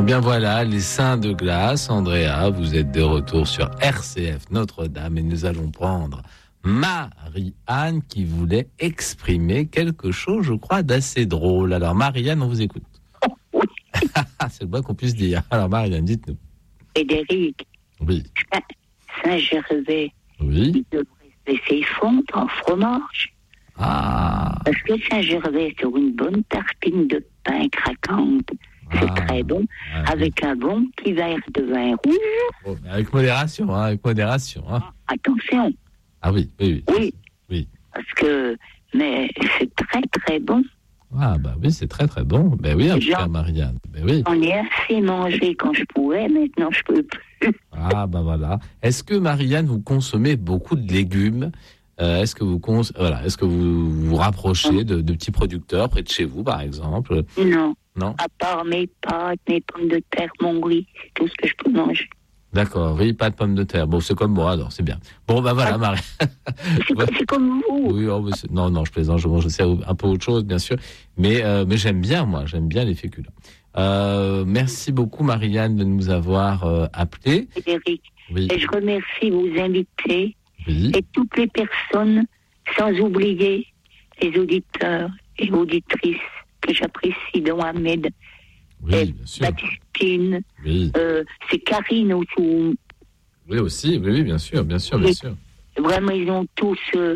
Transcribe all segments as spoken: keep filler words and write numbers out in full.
Eh bien voilà, les seins de glace. Andrea, vous êtes de retour sur R C F Notre-Dame et nous allons prendre Marie-Anne qui voulait exprimer quelque chose, je crois, d'assez drôle. Alors Marie-Anne, on vous écoute. Oui. C'est le moins qu'on puisse dire. Alors Marie-Anne, dites-nous. Frédéric. Oui. Saint-Gervais. Oui. Il devrait se laisser fondre en fromage. Ah. Parce que Saint-Gervais, sur une bonne tartine de pain craquante, c'est Ah. très bon, Ah, avec oui. un bon petit verre de vin rouge. Bon, mais avec modération, hein, avec modération. Hein. Attention, Ah oui, oui, oui. oui, Oui. parce que, mais c'est très très bon. Ah bah oui, c'est très très bon. Ben oui, en tout Jean. cas, Marianne. Ben oui. J'en ai assez mangé quand je pouvais, maintenant je peux plus. Ah bah voilà. Est-ce que Marianne, vous consommez beaucoup de légumes? Euh, est-ce que vous cons... voilà, est-ce que vous vous rapprochez de, de petits producteurs près de chez vous, par exemple? Non, Non. à part mes pâtes, mes pommes de terre, mon riz, c'est tout ce que je peux manger. D'accord. Oui, pas de pommes de terre. Bon, c'est comme moi, alors c'est bien. Bon bah voilà, Marie. C'est, Ouais. c'est comme vous. Oui, oh, mais c'est- non, non, je plaisante. Je mange aussi un peu autre chose, bien sûr, mais euh, mais j'aime bien, moi, j'aime bien les féculents. Euh, merci beaucoup, Marianne, de nous avoir euh, appelés. Frédéric. Oui, Et je remercie vos invités oui. et toutes les personnes, sans oublier les auditeurs et auditrices que j'apprécie, dont Ahmed, et Oui, bien sûr. Baptistine, Oui, euh, c'est Karine autour. oui aussi, oui, oui, bien sûr, bien sûr, bien Oui. sûr. Vraiment, ils ont tous, euh,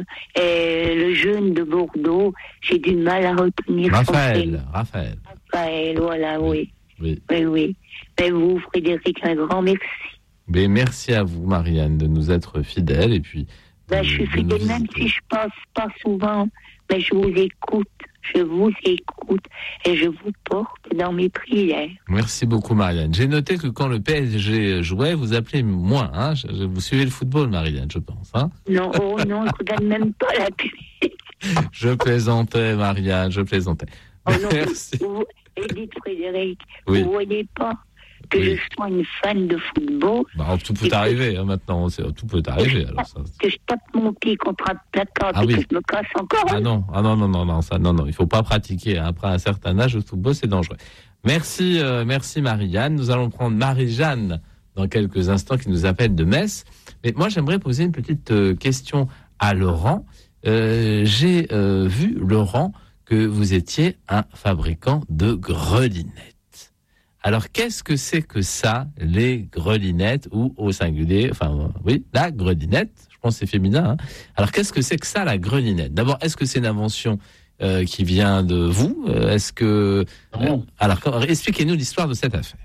et le jeune de Bordeaux, j'ai du mal à retenir son Raphaël, prénom. Raphaël. Raphaël, voilà, oui. Oui. Oui, oui. Mais vous, Frédéric, un grand merci. Mais merci à vous, Marianne, de nous être fidèles et puis. Ben, de- je suis de nous fidèle, même visiter. si je passe pas souvent, mais je vous écoute, je vous écoute et je vous porte dans mes prières. Merci beaucoup, Marianne. J'ai noté que quand le P S G jouait, vous appelez moins. Hein. Je- je- vous suivez le football, Marianne, je pense. Hein. Non, oh non, je regarde même pas la télé. Je plaisantais, Marianne, je plaisantais. Oh non, Merci. vous, et dites Frédéric, Oui. vous voyez pas que Oui. je sois une fan de football, Bah, tout peut arriver hein, maintenant. C'est- Tout peut arriver. Alors ça, que je tape mon pied contre un placard Ah et oui. que je me casse encore. Ah non, ah non, non, non, non, ça, non, non, il faut pas pratiquer. Hein. Après un certain âge, le football, c'est dangereux. Merci, euh, merci Marie-Anne. Nous allons prendre Marie-Jeanne dans quelques instants qui nous appelle de Metz. Mais moi, j'aimerais poser une petite euh, question à Laurent. Euh, j'ai euh, vu, Laurent, que vous étiez un fabricant de grelinettes. Alors, qu'est-ce que c'est que ça, les grelinettes, ou au singulier, enfin, euh, oui, la grelinette, je pense que c'est féminin. Hein. Alors, qu'est-ce que c'est que ça, la grelinette? D'abord, est-ce que c'est une invention euh, qui vient de vous? Euh, Est-ce que... Non. Euh, alors, quand- expliquez-nous l'histoire de cette affaire.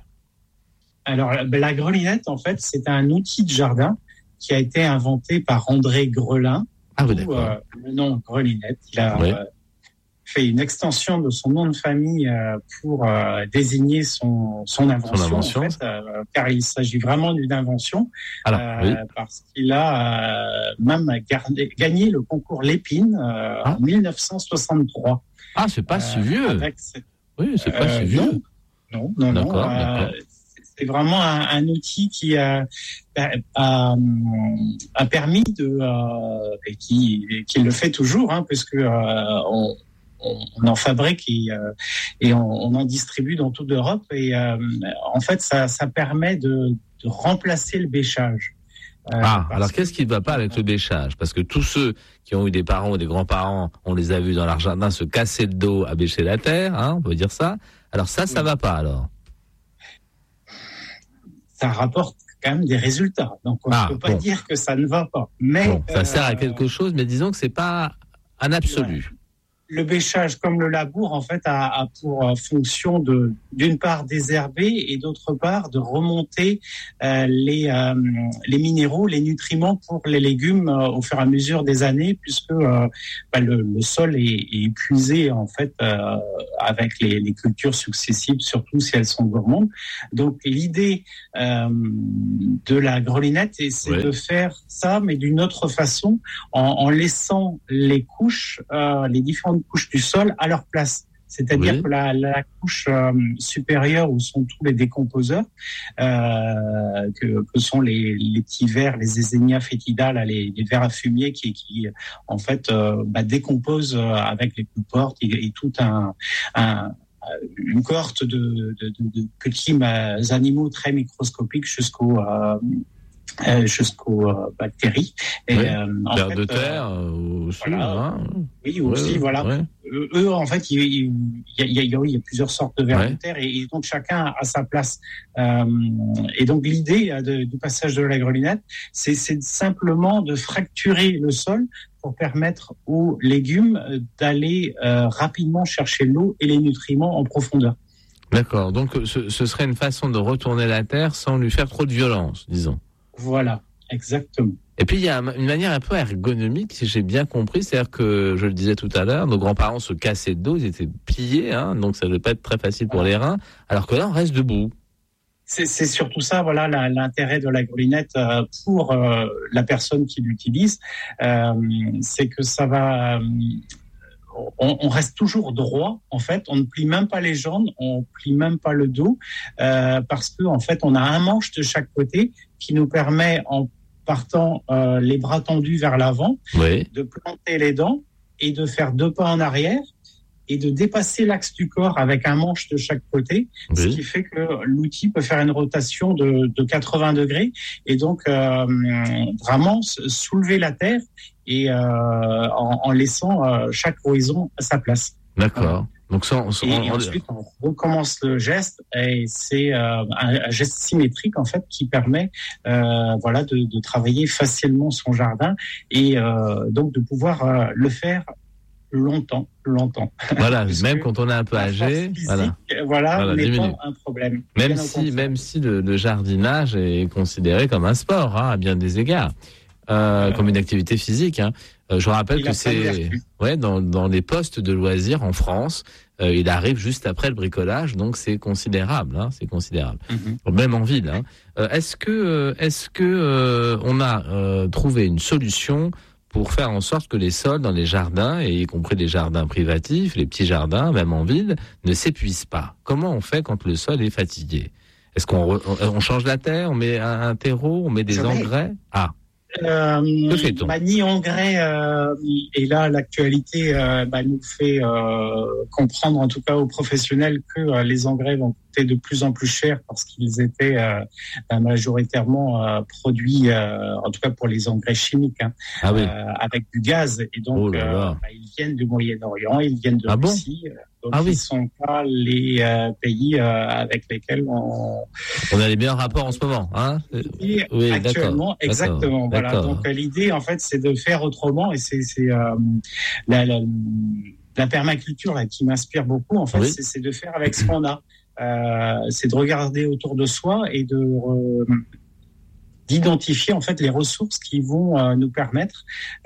Alors, la, la grelinette, en fait, c'est un outil de jardin qui a été inventé par André Grelin. Ah oui, D'où, d'accord. euh, le nom grelinette. Il a Oui. euh, fait une extension de son nom de famille euh, pour euh, désigner son, son invention, invention. en fait, euh, car il s'agit vraiment d'une invention, Alors, euh, oui. parce qu'il a euh, même gardé- gagné le concours Lépine euh, Ah. en dix-neuf cent soixante-trois. Ah, c'est pas si Euh, vieux. avec cette- Oui, c'est pas euh, si vieux. non. Non, non, non. D'accord, euh, d'accord. c'est vraiment un, un outil qui a, a, a, a permis de euh, et qui, qui le fait toujours, hein, puisque euh, on, on, on en fabrique et, euh, et on, on en distribue dans toute l'Europe. Et euh, en fait, ça, ça permet de, de remplacer le bêchage. Euh, Ah, parce alors que- qu'est-ce qui ne va pas avec le bêchage? Parce que tous ceux qui ont eu des parents ou des grands-parents, on les a vus dans leur jardin se casser le dos à bêcher la terre, hein, on peut dire ça. Alors ça, ça Oui. va pas alors. ça rapporte quand même des résultats. Donc on ne Ah, peut pas bon. dire que ça ne va pas. Mais Bon, ça sert à euh, quelque chose, mais disons que c'est pas un absolu. le bêchage, comme le labour, en fait, a, a pour euh, fonction de, d'une part, désherber et d'autre part, de remonter euh, les, euh, les minéraux, les nutriments pour les légumes euh, au fur et à mesure des années, puisque euh, bah, le, le sol est, est épuisé, en fait, euh, avec les, les cultures successives, surtout si elles sont gourmandes. Donc, l'idée euh, de la grelinette, c'est Ouais. de faire ça, mais d'une autre façon, en, en laissant les couches, euh, les différentes couches du sol à leur place. C'est-à-dire Oui. que la, la couche euh, supérieure où sont tous les décomposeurs, euh, que, que sont les, les petits vers, les Eisenia foetida, là, les, les vers à fumier qui, qui en fait, euh, bah, décomposent euh, avec les coups de porte et, et tout un, un une cohorte de, de, de, de petits animaux très microscopiques jusqu'aux euh, Euh, jusqu'aux euh, bactéries. Et, oui. euh, Vers fait, de terre euh, aussi. Voilà. Hein. Oui, aussi, ouais, voilà. Ouais. Euh, eux, en fait, il, il, il, y a, il, y a, il y a plusieurs sortes de vers ouais. de terre et, et donc chacun a sa place. Euh, et donc l'idée de, du passage de la grelinette, c'est, c'est simplement de fracturer le sol pour permettre aux légumes d'aller euh, rapidement chercher l'eau et les nutriments en profondeur. D'accord. Donc ce, ce serait une façon de retourner la terre sans lui faire trop de violence, disons. Voilà, exactement. Et puis, il y a une manière un peu ergonomique, si j'ai bien compris. C'est-à-dire que, je le disais tout à l'heure, nos grands-parents se cassaient de dos, ils étaient pliés, hein, donc ça ne devait pas être très facile pour les reins, alors que là, on reste debout. C'est, c'est surtout ça, voilà, la, l'intérêt de la grelinette euh, pour euh, la personne qui l'utilise, euh, c'est que ça va... Euh, on, on reste toujours droit, en fait. On ne plie même pas les jambes, on plie même pas le dos, euh, parce que, en fait, on a un manche de chaque côté qui nous permet, en partant euh, les bras tendus vers l'avant, oui. de planter les dents et de faire deux pas en arrière et de dépasser l'axe du corps avec un manche de chaque côté, oui. ce qui fait que l'outil peut faire une rotation de, de quatre-vingts degrés et donc euh, vraiment soulever la terre et euh, en, en laissant euh, chaque horizon à sa place. D'accord. Voilà. Donc ça, on, et, on, et ensuite, on recommence le geste et c'est euh, un, un geste symétrique en fait qui permet euh, voilà de, de travailler facilement son jardin et euh, donc de pouvoir euh, le faire longtemps, longtemps. Voilà, même quand on est un peu âgé, physique, voilà, voilà, voilà n'est pas un problème. Même si, même si le, le jardinage est considéré comme un sport hein, à bien des égards, euh, euh, comme une activité physique. Hein. Euh, je rappelle que c'est ouais dans dans les postes de loisirs en France, euh, il arrive juste après le bricolage, donc c'est considérable, hein, c'est considérable. Mm-hmm. Même en ville. Hein. Euh, est-ce que est-ce que euh, on a euh, trouvé une solution pour faire en sorte que les sols dans les jardins, et y compris les jardins privatifs, les petits jardins, même en ville, ne s'épuisent pas? Comment on fait quand le sol est fatigué? Est-ce qu'on re, on change la terre, on met un, un terreau, on met des engrais? Ah, euh, que fait-on? Bah, ni engrais, euh, et là l'actualité euh, bah, nous fait euh, comprendre, en tout cas aux professionnels, que euh, les engrais vont coûter de plus en plus cher parce qu'ils étaient euh, majoritairement euh, produits, euh, en tout cas pour les engrais chimiques, hein, ah oui. euh, avec du gaz. Et donc, oh là là. Euh, bah, ils viennent du Moyen-Orient, ils viennent de ah Russie. Bon donc, ah ils oui. ne sont pas les euh, pays euh, avec lesquels on... On a les meilleurs rapports en ce moment, hein? Et oui, actuellement, d'accord. exactement. D'accord. Voilà. Donc, l'idée, en fait, c'est de faire autrement. Et c'est, c'est euh, la, la, la permaculture là, qui m'inspire beaucoup. En fait, oui. c'est, c'est de faire avec ce qu'on a. Euh, c'est de regarder autour de soi et de euh, d'identifier en fait les ressources qui vont euh, nous permettre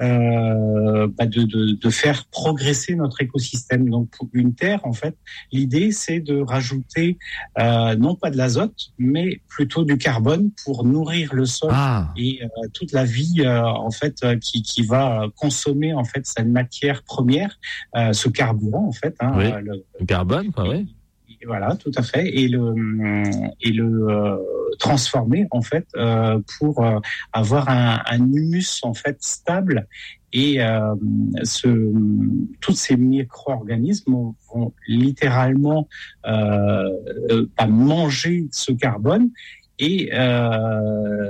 euh, bah de, de, de faire progresser notre écosystème. Donc pour une terre, en fait, l'idée c'est de rajouter euh, non pas de l'azote, mais plutôt du carbone pour nourrir le sol ah. et euh, toute la vie euh, en fait euh, qui, qui va consommer en fait cette matière première, euh, ce carburant en fait. Hein, oui. euh, le, le carbone, quoi, oui. Voilà, tout à fait, et le et le euh, transformer en fait euh, pour euh, avoir un, un humus en fait stable et euh, ce tous ces micro-organismes vont littéralement euh, euh, manger ce carbone et euh,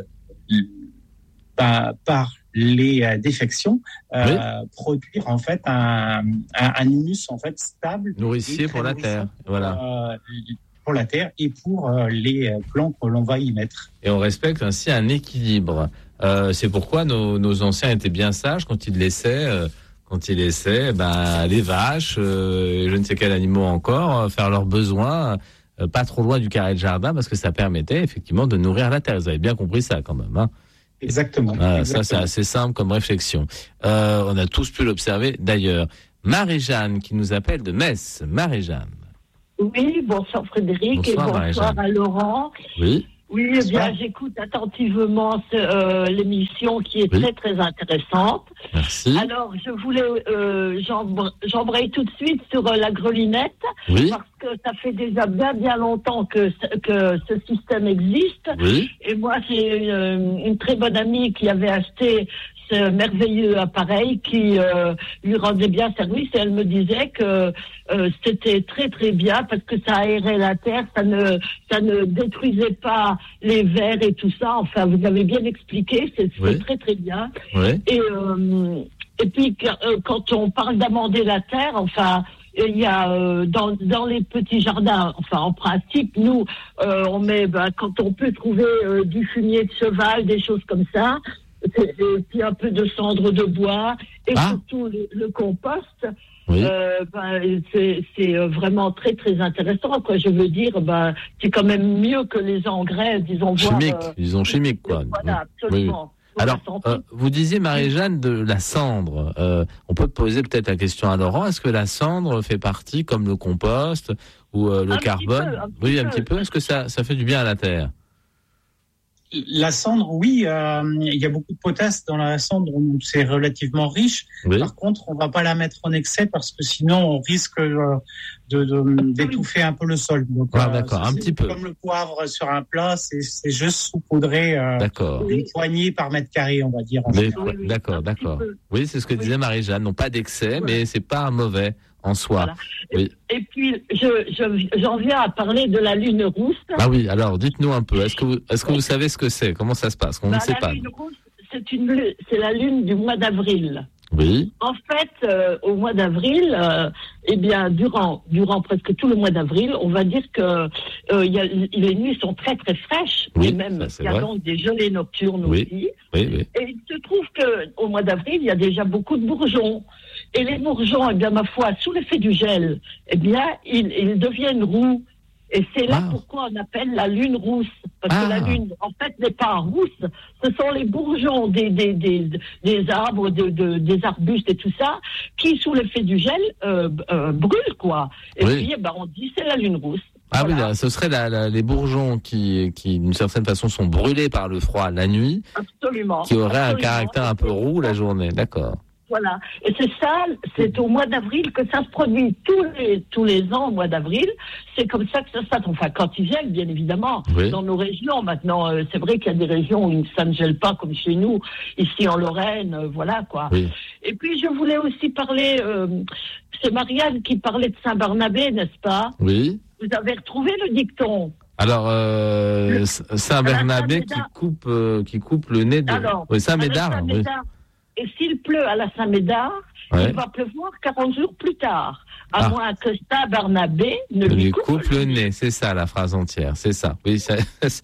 bah, par les euh, défections euh, oui. produire en fait un, un, un humus en fait stable, nourricier pour la terre, pour, voilà, euh, pour la terre et pour euh, les plants que l'on va y mettre. Et on respecte ainsi un équilibre. Euh, c'est pourquoi nos, nos anciens étaient bien sages quand ils laissaient, euh, quand ils laissaient, ben les vaches, euh, et je ne sais quels animaux encore, euh, faire leurs besoins. Euh, pas trop loin du carré de jardin parce que ça permettait effectivement de nourrir la terre. Vous avez bien compris ça quand même, hein? Exactement. Ah, exactement. Ça, c'est assez simple comme réflexion. Euh, on a tous pu l'observer d'ailleurs. Marie-Jeanne qui nous appelle de Metz. Marie-Jeanne. Oui, bonsoir Frédéric bonsoir, et bonsoir Marie-Jeanne. À Laurent. Oui. Oui, eh bien, j'écoute attentivement ce, euh, l'émission qui est oui. très, très intéressante. Merci. Alors, je voulais, euh, j'embraye tout de suite sur euh, la grelinette, oui. parce que ça fait déjà bien, bien longtemps que, que ce système existe. Oui. Et moi, j'ai une, une très bonne amie qui avait acheté ce merveilleux appareil qui euh, lui rendait bien service, et elle me disait que euh, c'était très très bien parce que ça aérait la terre, ça ne ça ne détruisait pas les vers et tout ça. Enfin, vous avez bien expliqué, c'est, c'est oui. très très bien. Oui. Et euh, et puis quand on parle d'amender la terre, enfin. Il y a euh, dans dans les petits jardins, enfin en principe, nous euh, on met ben, quand on peut trouver euh, du fumier de cheval, des choses comme ça, et puis un peu de cendre de bois et ah. surtout le, le compost. Oui. Euh, ben, c'est c'est vraiment très très intéressant, quoi. Je veux dire, ben c'est quand même mieux que les engrais, disons. Chimiques, voir, euh, disons chimiques, quoi. Voilà, absolument. Oui, oui. Alors, euh, vous disiez, Marie-Jeanne, de la cendre. Euh, on peut poser peut-être la question à Laurent. Est-ce que la cendre fait partie, comme le compost ou euh, le un carbone petit peu, un petit Oui, peu. un petit peu. Est-ce que ça, ça fait du bien à la terre? La cendre, oui, euh, il y a beaucoup de potasse dans la cendre, donc c'est relativement riche. Oui. Par contre, on va pas la mettre en excès parce que sinon on risque euh, de, de d'étouffer un peu le sol. Donc, ah, d'accord, euh, un petit peu. Comme le poivre sur un plat, c'est, c'est juste saupoudré euh, une poignée par mètre carré, on va dire. Mais, oui, d'accord, d'accord. Oui, c'est ce que oui. disait Marie-Jeanne. Non, pas d'excès, oui. mais c'est pas mauvais en soi. Voilà. Oui. Et, et puis, je, je, j'en viens à parler de la lune rousse. Ah oui, alors dites-nous un peu. Est-ce que vous, est-ce que vous savez ce que c'est? Comment ça se passe? On bah, ne sait la pas. Lune rousse, c'est, une, c'est la lune du mois d'avril. Oui. En fait, euh, au mois d'avril, euh, eh bien, durant, durant presque tout le mois d'avril, on va dire que euh, y a, les nuits sont très très fraîches, oui, et même ça, il y a vrai. donc des gelées nocturnes oui. aussi. Oui, oui. Et il se trouve que au mois d'avril, il y a déjà beaucoup de bourgeons. Et les bourgeons, eh bien, ma foi, sous l'effet du gel, eh bien, ils, ils deviennent roux. Et c'est là ah. pourquoi on appelle la lune rousse. Parce ah. que la lune, en fait, n'est pas rousse. Ce sont les bourgeons des, des, des, des arbres, de, de, des arbustes et tout ça, qui, sous l'effet du gel, euh, euh, brûlent, quoi. Et oui. puis, eh ben, on dit c'est la lune rousse. Ah voilà. Voilà. Oui, là, ce serait la, la, les bourgeons qui, qui, d'une certaine façon, sont brûlés par le froid la nuit. Absolument. Qui auraient Absolument. un caractère un peu roux la journée. D'accord. Voilà. Et c'est ça, c'est au mois d'avril que ça se produit tous les, tous les ans au mois d'avril. C'est comme ça que ça se passe. Enfin, quand il gèle, bien évidemment, oui. dans nos régions. Maintenant, euh, c'est vrai qu'il y a des régions où ça ne gèle pas comme chez nous, ici en Lorraine, euh, voilà, quoi. Oui. Et puis, je voulais aussi parler, euh, c'est Marianne qui parlait de Saint-Barnabé, n'est-ce pas? Oui. Vous avez retrouvé le dicton? Alors, euh, le, Saint-Barnabé qui coupe, euh, qui coupe le nez de... Alors, oui, Saint-Médard, oui. Et s'il pleut à la Saint-Médard, ouais. il va pleuvoir quarante jours plus tard. À ah. moins que Saint-Barnabé ne lui coupe, coupe le nez. C'est ça la phrase entière, c'est ça. Oui, ça,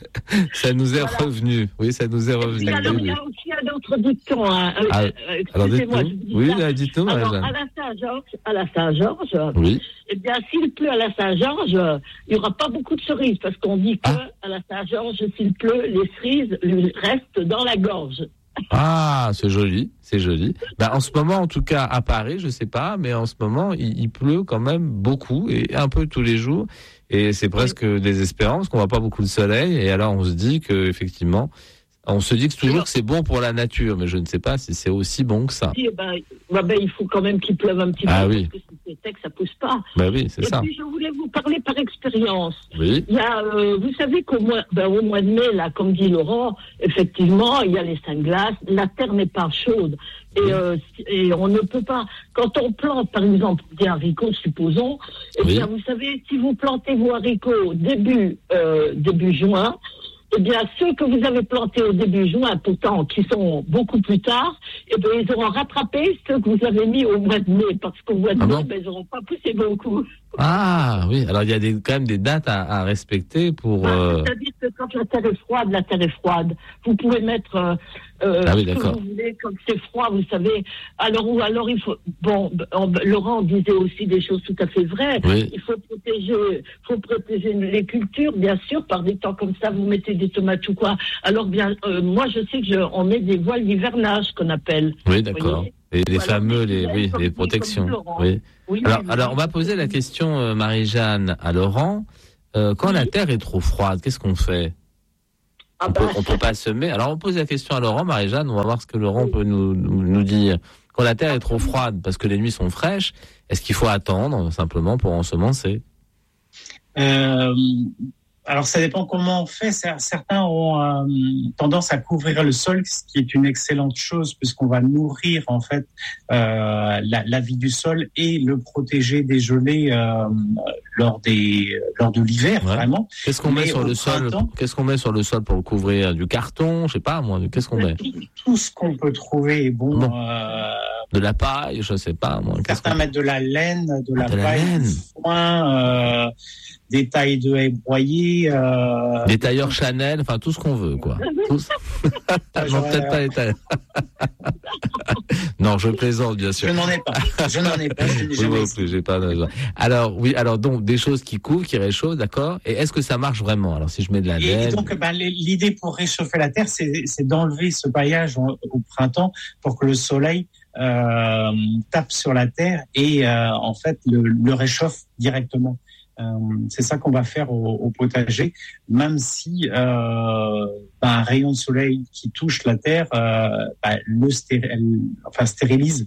ça nous est voilà. revenu. Oui, ça nous est revenu. Et puis, alors, il y a aussi un autre dicton. Hein. Ah, euh, excusez-moi. Oui, là, dites-nous. Alors, à la Saint-Georges, à la Saint-Georges, oui. eh bien, s'il pleut à la Saint-Georges, il n'y aura pas beaucoup de cerises, parce qu'on dit que ah. à la Saint-Georges, s'il pleut, les cerises lui restent dans la gorge. Ah, c'est joli, c'est joli. Ben, en ce moment, en tout cas, à Paris, je sais pas, mais en ce moment, il, il pleut quand même beaucoup et un peu tous les jours. Et c'est presque oui. désespérant parce qu'on voit pas beaucoup de soleil. Et alors, on se dit que, effectivement, on se dit que toujours que c'est bon pour la nature, mais je ne sais pas si c'est aussi bon que ça. Oui, ben, ben, ben, il faut quand même qu'il pleuve un petit ah, peu, oui. parce que si c'est sec, ça pousse pas. Ben oui, c'est et ça. Et puis, je voulais vous parler par expérience. Oui. Il y a, euh, vous savez qu'au mois, ben, au mois de mai, là, comme dit Laurent, effectivement, il y a les saints glaces, la terre n'est pas chaude. Et, oui. euh, et on ne peut pas, quand on plante, par exemple, des haricots, supposons, eh oui. bien, vous savez, si vous plantez vos haricots début, euh, début juin, eh bien, ceux que vous avez plantés au début juin, pourtant, qui sont beaucoup plus tard, eh bien, ils auront rattrapé ceux que vous avez mis au mois de mai, parce qu'au mois de ah mai, bon ben, ils n'auront pas poussé beaucoup. Ah, oui. Alors, il y a des, quand même des dates à, à respecter pour... Ah, euh... C'est-à-dire que quand la terre est froide, la terre est froide. Vous pouvez mettre euh, euh, ah oui, ce que vous voulez, quand c'est froid, vous savez. Alors, ou alors, il faut... Bon, on, Laurent disait aussi des choses tout à fait vraies. Oui. Il faut protéger, faut protéger les cultures, bien sûr, par des temps comme ça, vous mettez des tomates ou quoi. Alors, bien, euh, moi, je sais que je, on met des voiles d'hivernage, qu'on appelle. Oui, d'accord. Et les voilà, fameux, les, oui, les protections. Oui. Oui, alors, oui, alors, on va poser la question, euh, Marie-Jeanne, à Laurent. Euh, quand oui. la terre est trop froide, qu'est-ce qu'on fait? ah On bah, peut, on peut pas semer. Alors, on pose la question à Laurent, Marie-Jeanne. On va voir ce que Laurent oui. peut nous, nous, nous dire. Quand la terre est trop froide, parce que les nuits sont fraîches, est-ce qu'il faut attendre, simplement, pour ensemencer? euh... Alors, ça dépend comment on fait. Certains ont euh, tendance à couvrir le sol, ce qui est une excellente chose puisqu'on va nourrir en fait euh, la, la vie du sol et le protéger des gelées euh, lors des lors de l'hiver, ouais. Vraiment. Qu'est-ce qu'on met sur le sol Qu'est-ce qu'on met sur le sol pour le couvrir? Du carton, je sais pas moi. Qu'est-ce qu'on met? Tout, tout ce qu'on peut trouver est bon. bon. Euh, de la paille, je sais pas moi. Certains mettent de la laine, de ah, la de paille, la laine. du foin. Euh, des tailles de haies broyées. Euh... Des tailleurs Chanel, enfin tout ce qu'on veut, quoi. Tous... non, peut-être pas les tailleurs. Non, je plaisante, bien sûr. Je n'en ai pas. Je n'en ai pas. Je n'ai jamais oui, j'ai pas. Alors, oui, alors donc, des choses qui couvrent, qui réchauffent, d'accord. Et est-ce que ça marche vraiment? Alors, si je mets de la laine. Et donc, ben, l'idée pour réchauffer la terre, c'est, c'est d'enlever ce paillage au, au printemps pour que le soleil euh, tape sur la terre et, euh, en fait, le, le réchauffe directement. Euh, c'est ça qu'on va faire au, au potager, même si euh, bah, un rayon de soleil qui touche la terre euh, bah, le stérile, enfin, stérilise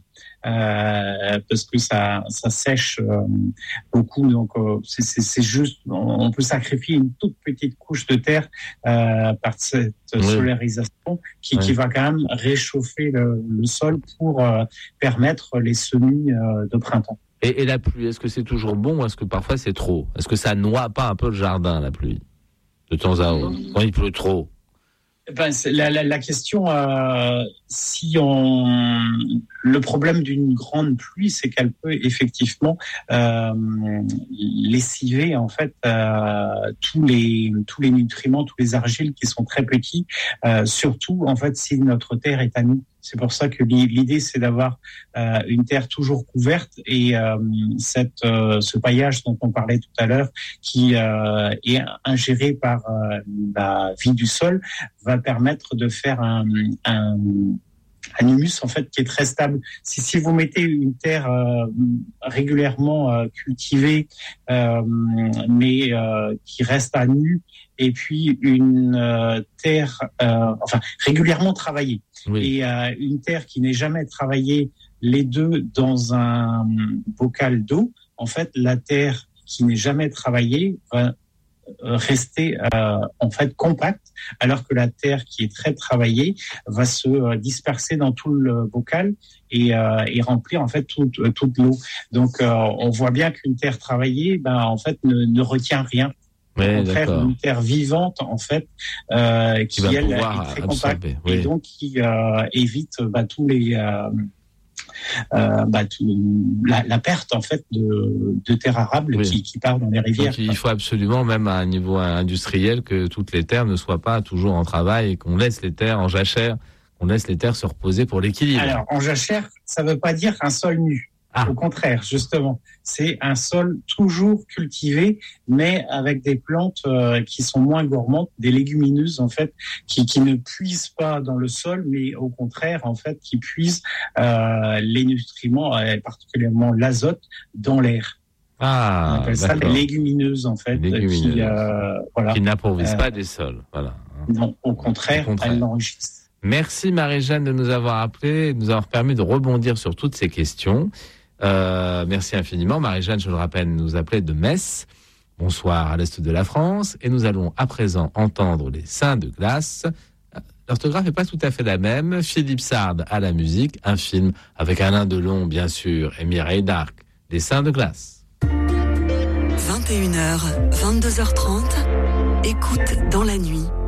euh, parce que ça, ça sèche euh, beaucoup. Donc euh, c'est, c'est, c'est juste, on, on peut sacrifier une toute petite couche de terre euh, par cette oui. solarisation qui, oui. qui va quand même réchauffer le, le sol pour euh, permettre les semis euh, de printemps. Et, et la pluie, est-ce que c'est toujours bon ou est-ce que parfois c'est trop? Est-ce que ça noie pas un peu le jardin, la pluie, de temps à autre, quand il pleut trop? Ben, c'est la, la, la question, euh, si on, le problème d'une grande pluie, c'est qu'elle peut effectivement euh, lessiver en fait euh, tous les tous les nutriments, tous les argiles qui sont très petits, euh, surtout en fait si notre terre est à nous. C'est pour ça que l'idée, c'est d'avoir euh, une terre toujours couverte et euh, cette, euh, ce paillage dont on parlait tout à l'heure, qui euh, est ingéré par euh, la vie du sol, va permettre de faire un, un, un humus en fait qui est très stable. Si, si vous mettez une terre euh, régulièrement euh, cultivée, euh, mais euh, qui reste à nu, et puis une euh, terre, euh, enfin régulièrement travaillée, oui. et euh, une terre qui n'est jamais travaillée, les deux dans un bocal d'eau, en fait, la terre qui n'est jamais travaillée va rester euh, en fait compacte, alors que la terre qui est très travaillée va se euh, disperser dans tout le bocal et, euh, et remplir en fait toute, toute l'eau. Donc euh, on voit bien qu'une terre travaillée, ben en fait ne, ne retient rien. Ouais, au contraire, d'accord. Une terre vivante en fait euh, qui, qui elle est très absorber, compacte oui. et donc qui euh, évite bah, tous les euh, Euh, bah, tout, la, la perte en fait de, de terres arables oui. qui, qui part dans les rivières. Donc, il faut absolument, même à un niveau industriel, que toutes les terres ne soient pas toujours en travail et qu'on laisse les terres en jachère, qu'on laisse les terres se reposer pour l'équilibre. Alors, en jachère, ça ne veut pas dire un sol nu. Ah. Au contraire, justement, c'est un sol toujours cultivé, mais avec des plantes euh, qui sont moins gourmandes, des légumineuses en fait, qui, qui ne puisent pas dans le sol, mais au contraire en fait, qui puisent euh, les nutriments, et particulièrement l'azote, dans l'air. Ah, on appelle ça les légumineuses en fait, légumineuses. qui euh, voilà, qui n'appauvrissent euh, pas des sols, voilà. Non, au contraire, au contraire. elles l'enrichissent. Merci Marie-Jeanne de nous avoir appelé, de nous avoir permis de rebondir sur toutes ces questions. Euh, merci infiniment. Marie-Jeanne, je le rappelle, nous appelait de Metz. Bonsoir à l'est de la France. Et nous allons à présent entendre les Saints de glace. L'orthographe n'est pas tout à fait la même. Philippe Sard à la musique. Un film avec Alain Delon, bien sûr, et Mireille d'Arc. Les Saints de glace. vingt et une heures, vingt-deux heures trente. Écoute dans la nuit.